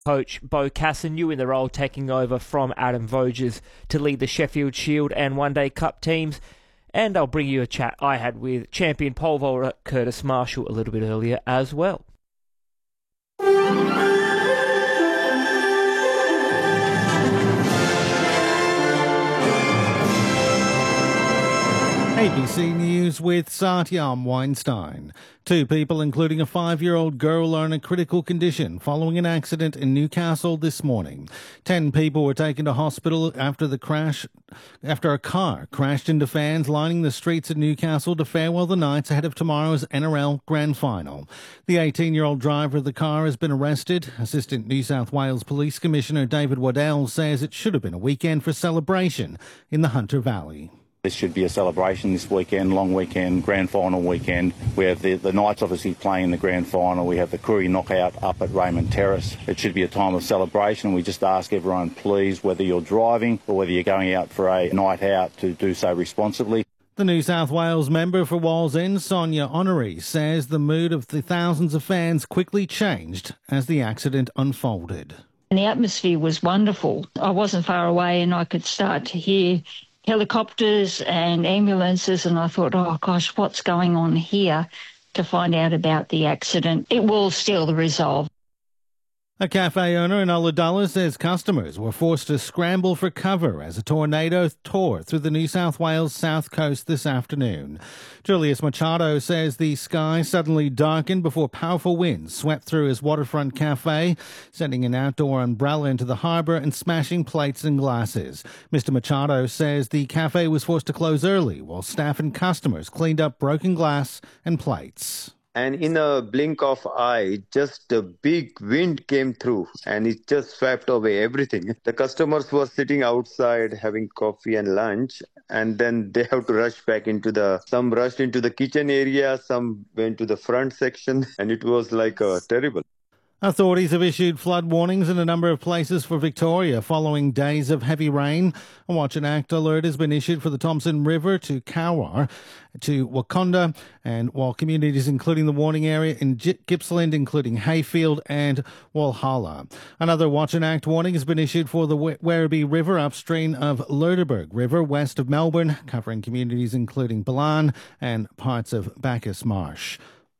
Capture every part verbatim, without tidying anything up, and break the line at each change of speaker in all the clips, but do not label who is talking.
Coach Bo Cassignew in the role, taking over from Adam Voges to lead the Sheffield Shield and One Day Cup teams. And I'll bring you a chat I had with champion pole vaulter Curtis Marshall a little bit earlier as well.
A B C News with Satyam Weinstein. Two people, including a five-year-old girl, are in a critical condition following an accident in Newcastle this morning. Ten people were taken to hospital after the crash, after a car crashed into fans lining the streets of Newcastle to farewell the Knights ahead of tomorrow's N R L Grand Final. The eighteen-year-old driver of the car has been arrested. Assistant New South Wales Police Commissioner David Waddell says it should have been a weekend for celebration in the Hunter Valley.
This should be a celebration this weekend, long weekend, grand final weekend. We have the, the Knights obviously playing the grand final. We have the Koori knockout up at Raymond Terrace. It should be a time of celebration. We just ask everyone, please, whether you're driving or whether you're going out for a night out, to do so responsibly.
The New South Wales member for Wallsend, Sonia Honoré, says the mood of the thousands of fans quickly changed as the accident unfolded.
And the atmosphere was wonderful. I wasn't far away and I could start to hear helicopters and ambulances, and I thought, oh gosh, what's going on here, to find out about the accident. It will still resolve.
A cafe owner in Ulladulla says customers were forced to scramble for cover as a tornado tore through the New South Wales south coast this afternoon. Julius Machado says the sky suddenly darkened before powerful winds swept through his waterfront cafe, sending an outdoor umbrella into the harbour and smashing plates and glasses. Mister Machado says the cafe was forced to close early while staff and customers cleaned up broken glass and plates.
And in a blink of eye, just a big wind came through and it just swept away everything. The customers were sitting outside having coffee and lunch, and then they have to rush back into the, some rushed into the kitchen area, some went to the front section, and it was like uh, terrible.
Authorities have issued flood warnings in a number of places for Victoria following days of heavy rain. A Watch and Act alert has been issued for the Thompson River to Cowar to Wakanda, and while communities including the warning area in Gippsland, including Hayfield and Walhalla. Another Watch and Act warning has been issued for the Werribee River upstream of Lerderberg River west of Melbourne, covering communities including Balan and parts of Bacchus Marsh.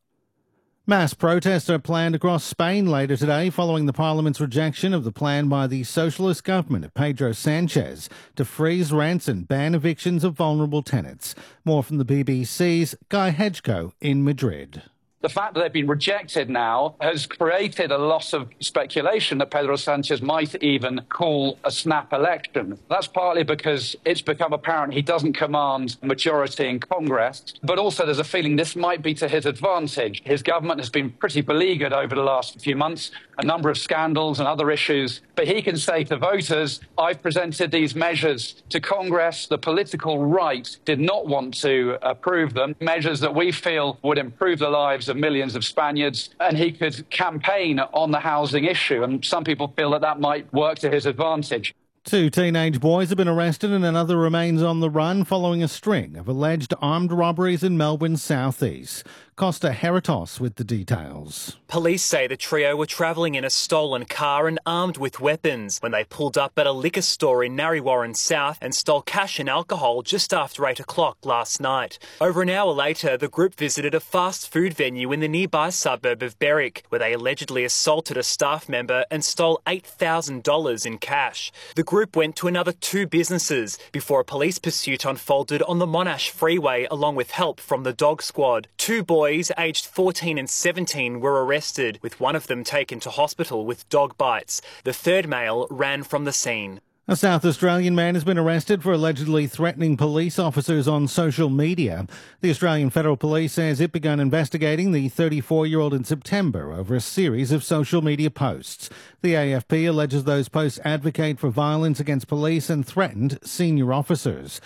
Mass protests are planned across Spain later today following the Parliament's rejection of the plan by the socialist government of Pedro Sanchez to freeze rents and ban evictions of vulnerable tenants. More from the B B C's Guy Hedgecoe in Madrid.
The fact that they've been rejected now has created a lot of speculation that Pedro Sanchez might even call a snap election. That's partly because it's become apparent he doesn't command a majority in Congress, but also there's a feeling this might be to his advantage. His government has been pretty beleaguered over the last few months, a number of scandals and other issues, but he can say to voters, I've presented these measures to Congress. The political right did not want to approve them, measures that we feel would improve the lives of millions of Spaniards, and he could campaign on the housing issue, and some people feel that that might work to his advantage.
Two teenage boys have been arrested and another remains on the run following a string of alleged armed robberies in Melbourne's southeast. Costa Heritos with the details.
Police say the trio were travelling in a stolen car and armed with weapons when they pulled up at a liquor store in Narrewarren South and stole cash and alcohol just after eight o'clock last night. Over an hour later, the group visited a fast food venue in the nearby suburb of Berwick, where they allegedly assaulted a staff member and stole eight thousand dollars in cash. The group went to another two businesses before a police pursuit unfolded on the Monash Freeway along with help from the dog squad. Two boys aged fourteen and seventeen were arrested, with one of them taken to hospital with dog bites. The third male ran from the scene.
A South Australian man has been arrested for allegedly threatening police officers on social media. The Australian Federal Police says it began investigating the thirty-four-year-old in September over a series of social media posts. The A F P alleges those posts advocate for violence against police and threatened senior officers.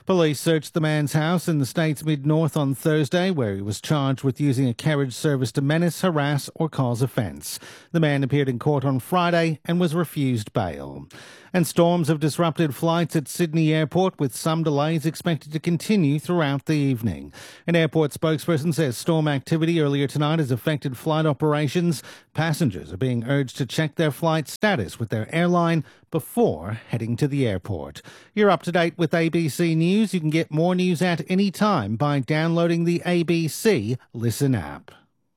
Police searched the man's house in the state's mid-north on Thursday, where he was charged with using a carriage service to menace, harass or cause offence. The man appeared in court on Friday and was refused bail. And storms have disrupted flights at Sydney Airport, with some delays expected to continue throughout the evening. An airport spokesperson says storm activity earlier tonight has affected flight operations. Passengers are being urged to check their flight status with their airline before heading to the airport. You're up to date with A B C News. You can get more news at any time by downloading the A B C Listen app.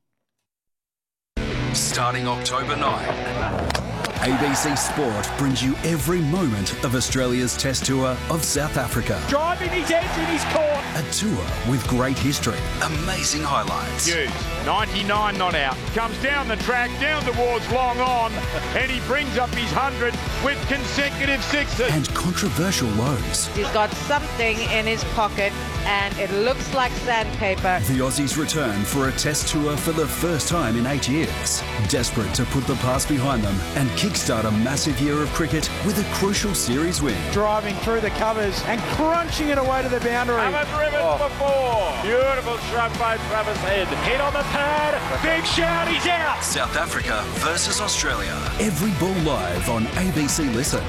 Starting October ninth. A B C Sport brings you every moment of Australia's Test Tour of South Africa.
Driving his edge in his court.
A tour with great history, amazing highlights.
Hughes, ninety-nine not out. Comes down the track, down towards long on, and he brings up his hundred with consecutive sixes.
And controversial lows.
He's got something in his pocket, and it looks like sandpaper.
The Aussies return for a Test Tour for the first time in eight years. Desperate to put the past behind them and kickstart a massive year of cricket with a crucial series win.
Driving through the covers and crunching it away to the boundary. Haven't driven oh. for four. Beautiful shrug by Travis Head. Hit on the pad. Big shout. He's out.
South Africa versus Australia. Every ball live on A B C Listen.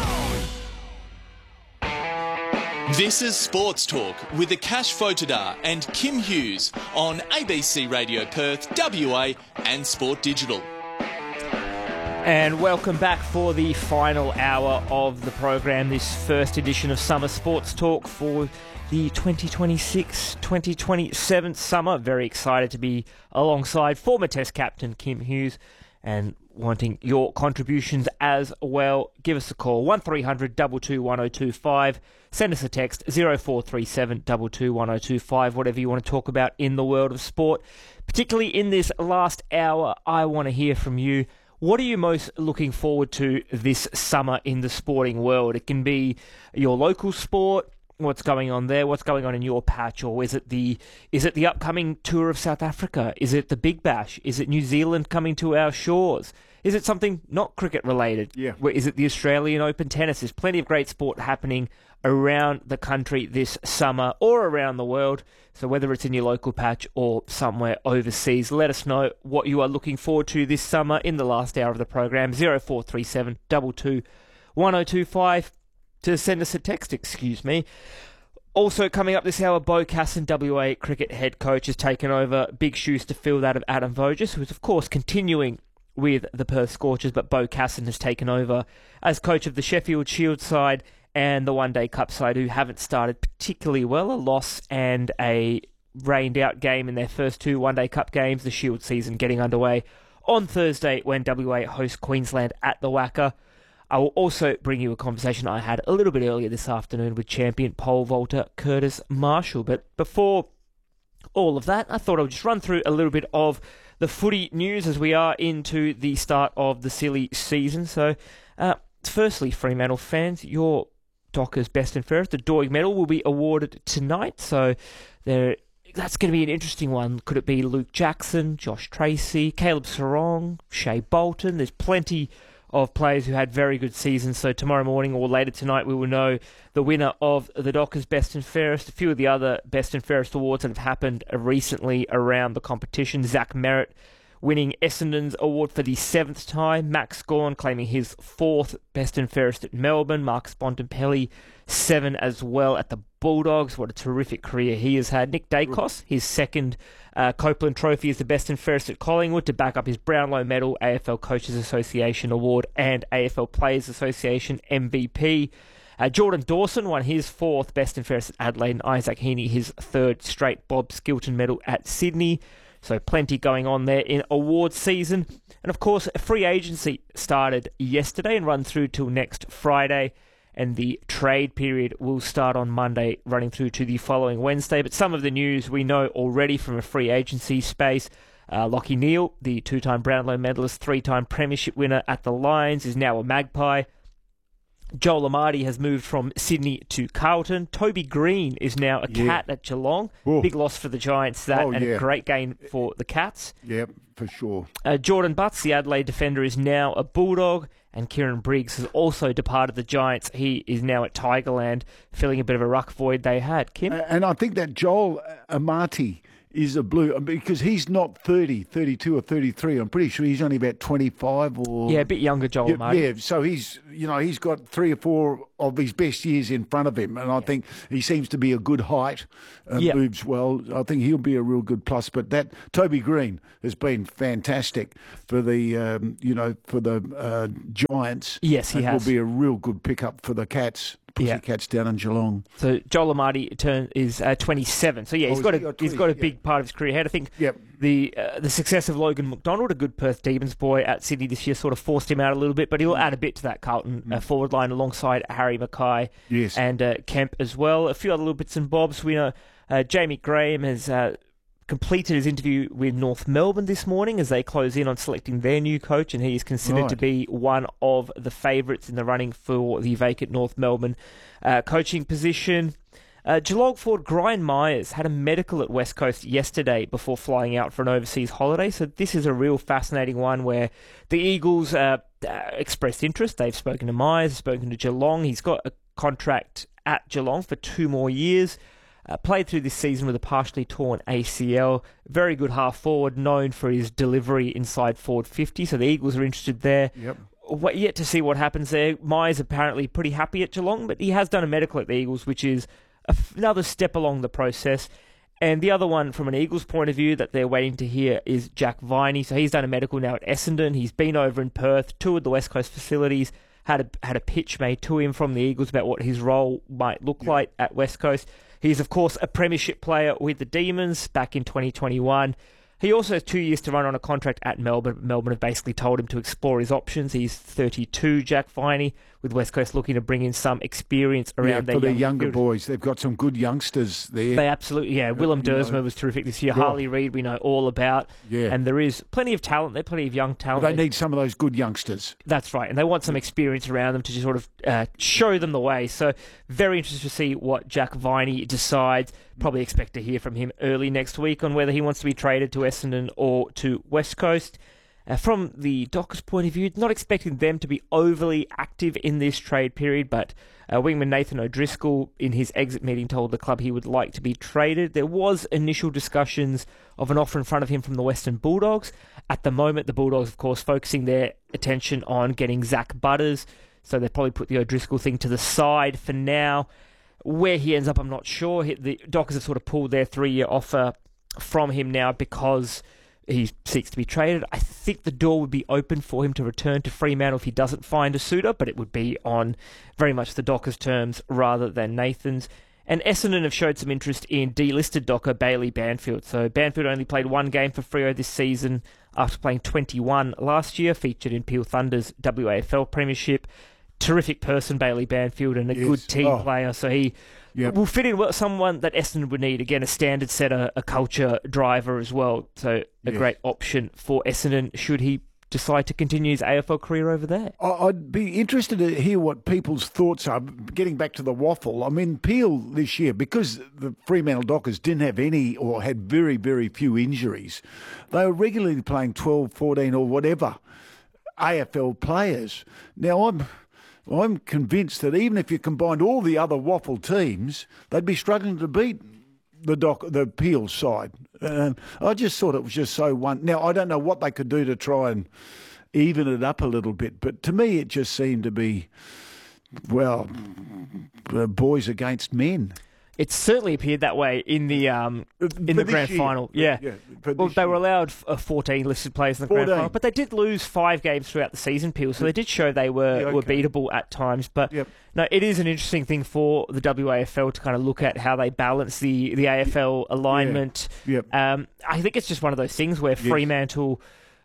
This is Sports Talk with Akash Photodar and Kim Hughes on A B C Radio Perth, W A and Sport Digital.
And welcome back for the final hour of the program, this first edition of Summer Sports Talk for the twenty twenty-six twenty twenty-seven summer. Very excited to be alongside former Test captain Kim Hughes and wanting your contributions as well. Give us a call, one three hundred two two one oh two five. Send us a text, zero four three seven two two one oh two five, whatever you want to talk about in the world of sport. Particularly in this last hour, I want to hear from you. What are you most looking forward to this summer in the sporting world? It can be your local sport, what's going on there, what's going on in your patch, or is it the is it the upcoming tour of South Africa? Is it the Big Bash? Is it New Zealand coming to our shores? Is it something not cricket related?
Yeah.
Is it the Australian Open tennis? There's plenty of great sport happening around the country this summer or around the world. So whether it's in your local patch or somewhere overseas, let us know what you are looking forward to this summer in the last hour of the program. zero four three seven two two one oh two five to send us a text, excuse me. Also coming up this hour, Beau Casson, W A cricket head coach, has taken over big shoes to fill that of Adam Voges, who is of course continuing with the Perth Scorchers, but Beau Casson has taken over as coach of the Sheffield Shield side and the One Day Cup side, who haven't started particularly well. A loss and a rained-out game in their first two One Day Cup games. The Shield season getting underway on Thursday when W A host Queensland at the Wacker. I will also bring you a conversation I had a little bit earlier this afternoon with champion pole vaulter Curtis Marshall. But before all of that, I thought I would just run through a little bit of the footy news as we are into the start of the silly season. So, uh, firstly, Fremantle fans, your Dockers Best and Fairest, the Doig Medal, will be awarded tonight. So, there, that's going to be an interesting one. Could it be Luke Jackson, Josh Tracy, Caleb Sarong, Shea Bolton? There's plenty of players who had very good seasons. So tomorrow morning or later tonight, we will know the winner of the Dockers Best and Fairest. A few of the other Best and Fairest awards that have happened recently around the competition. Zach Merritt winning Essendon's award for the seventh time. Max Gawn claiming his fourth Best and Fairest at Melbourne. Marcus Bontempelli, seven as well at the Bulldogs. What a terrific career he has had. Nick Dacos, his second uh, Copeland Trophy as the Best and Fairest at Collingwood to back up his Brownlow Medal, A F L Coaches Association Award and A F L Players Association M V P. Uh, Jordan Dawson won his fourth Best and Fairest at Adelaide, and Isaac Heaney his third straight Bob Skilton Medal at Sydney. So plenty going on there in awards season. And of course, free agency started yesterday and run through till next Friday. And the trade period will start on Monday, running through to the following Wednesday. But some of the news we know already from a free agency space. Uh, Lachie Neale, the two-time Brownlow medalist, three-time premiership winner at the Lions, is now a Magpie. Joel Amati has moved from Sydney to Carlton. Toby Green is now a
Yeah.
Cat at Geelong.
Whoa.
Big loss for the Giants, that,
Oh,
and
yeah.
a great gain for the Cats.
Yep, for sure.
Uh, Jordan Butts, the Adelaide defender, is now a Bulldog, and Kieran Briggs has also departed the Giants. He is now at Tigerland, filling a bit of a ruck void they had. Kim?
And I think that Joel Amati is a Blue, because he's not thirty, thirty-two or thirty-three. I'm pretty sure he's only about twenty-five or...
Yeah, a bit younger Joel
yeah,
Amati.
yeah, so he's, you know, he's got three or four of his best years in front of him, and I think he seems to be a good height and
Yeah.
moves well. I think he'll be a real good plus. But that Toby Green has been fantastic for the, um, you know, for the uh, Giants.
Yes, he
and
has.
will be a real good pickup for the Cats.
Yeah.
Cats down in Geelong.
So Joel Amati turn is uh, twenty-seven. So yeah,
Oh,
he's
is
got
he?
a
Oh,
he's
twenty,
got a
yeah.
big part of his career ahead. I think
Yep.
the uh, the success of Logan McDonald, a good Perth Demons boy at Sydney this year, sort of forced him out a little bit, but he'll add a bit to that Carlton uh, forward line alongside Harry Mackay
Yes.
and uh, Kemp as well. A few other little bits and bobs. We know uh, Jamie Graham has uh, completed his interview with North Melbourne this morning as they close in on selecting their new coach, and he is considered
Right.
to be one of the favourites in the running for the vacant North Melbourne uh, coaching position. Uh, Geelong forward Brian Myers had a medical at West Coast yesterday before flying out for an overseas holiday, so this is a real fascinating one where the Eagles uh, uh, expressed interest. They've spoken to Myers, spoken to Geelong. He's got a contract at Geelong for two more years. Uh, played through this season with a partially torn A C L. Very good half forward, known for his delivery inside forward fifty. So the Eagles are interested there.
Yep.
Wait yet to see what happens there. Myers apparently pretty happy at Geelong, but he has done a medical at the Eagles, which is a f- another step along the process. And the other one, from an Eagles point of view, that they're waiting to hear is Jack Viney. So he's done a medical now at Essendon. He's been over in Perth, toured the West Coast facilities, had a had a pitch made to him from the Eagles about what his role might look
Yeah.
like at West Coast. He's, of course, a premiership player with the Demons back in twenty twenty-one. He also has two years to run on a contract at Melbourne. Melbourne have basically told him to explore his options. He's thirty-two, Jack Viney, with West Coast looking to bring in some experience around
Yeah,
their
for the
young
younger
midfielders.
boys. They've got some good youngsters there.
They absolutely, yeah. Willem
you know.
Dersma was terrific this year.
Right.
Harley Reid, we know all about.
Yeah.
And there is plenty of talent there, plenty of young talent.
They need some of those good youngsters.
That's right, and they want some experience around them to just sort of uh, show them the way. So very interested to see what Jack Viney decides. Probably expect to hear from him early next week on whether he wants to be traded to Essendon or to West Coast. Uh, from the Dockers' point of view, not expecting them to be overly active in this trade period, but uh, wingman Nathan O'Driscoll, in his exit meeting, told the club he would like to be traded. There was initial discussions of an offer in front of him from the Western Bulldogs. At the moment, the Bulldogs, of course, focusing their attention on getting Zach Butters, so they probably put the O'Driscoll thing to the side for now. Where he ends up, I'm not sure. He- The Dockers have sort of pulled their three-year offer from him now because he seeks to be traded. I think the door would be open for him to return to Fremantle if he doesn't find a suitor, but it would be on very much the Dockers' terms rather than Nathan's. And Essendon have showed some interest in delisted Docker Bailey Banfield. So Banfield only played one game for Freo this season after playing twenty-one last year, featured in Peel Thunder's W A F L Premiership. Terrific person, Bailey Banfield, and a
Yes.
good team
Oh.
player. So he
Yep.
will fit in well, someone that Essendon would need. Again, a standard setter, a culture driver as well. So a
Yes.
great option for Essendon should he decide to continue his A F L career over there.
I- I'd be interested to hear what people's thoughts are. Getting back to the waffle, I mean, Peel this year, because the Fremantle Dockers didn't have any or had very, very few injuries, they were regularly playing twelve, fourteen or whatever A F L players. Now, I'm... I'm convinced that even if you combined all the other waffle teams, they'd be struggling to beat the doc, the Peel side. Um, I just thought it was just so one. Now, I don't know what they could do to try and even it up a little bit, but to me, it just seemed to be, well, uh, boys against men.
It certainly appeared that way in the um in
For
the
this
grand
year.
final. Yeah.
Yeah, for
Well,
this
they were
year.
allowed uh, fourteen listed players in the grand
fourteen.
final, but they did lose five games throughout the season, Peel, so they did show they were,
Yeah,
were
okay.
beatable at times. But
Yep.
no, it is an interesting thing for the W A F L to kind of look at how they balance the, the A F L alignment.
Yep.
Um, I think it's just one of those things where Fremantle,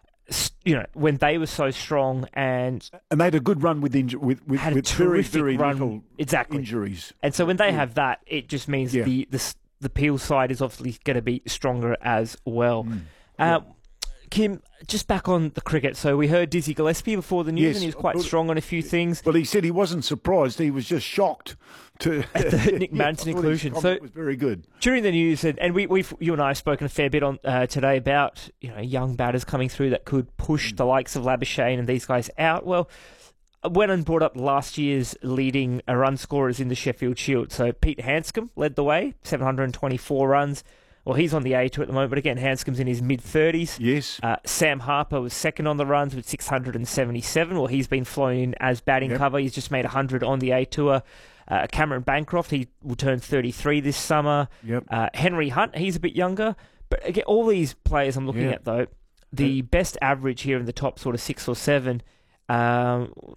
s- you know, when they were so strong and
And they had a good run with inju- with, with,
had a
with very,
terrific
very
run,
little
exactly.
injuries.
And so when they have that, it just means
Yeah.
the, the s- the Peel side is obviously going to be stronger as well.
Mm.
Uh, Kim, just back on the cricket. So we heard Dizzy Gillespie before the news,
Yes.
and he was quite strong on a few things.
Well, he said he wasn't surprised. He was just shocked to
At the Nick
Yeah,
Manson
I thought his
inclusion.
comment
So
was very good.
During the news, and, and we, we've you and I have spoken a fair bit on uh, today about you know young batters coming through that could push the likes of Labuschagne and these guys out. Well, I went and brought up last year's leading uh, run scorers in the Sheffield Shield. So Pete Hanscom led the way, seven hundred twenty-four runs. Well, he's on the A two at the moment, but again, Hanscom's in his mid-thirties.
Yes.
Uh, Sam Harper was second on the runs with six hundred seventy-seven. Well, he's been flown in as batting
Yep.
cover. He's just made one hundred on the A tour. Uh, Cameron Bancroft, he will turn thirty-three this summer.
Yep.
Uh, Henry Hunt, he's a bit younger. But again, all these players I'm looking
Yeah.
at, though, the best average here in the top sort of six or seven, um,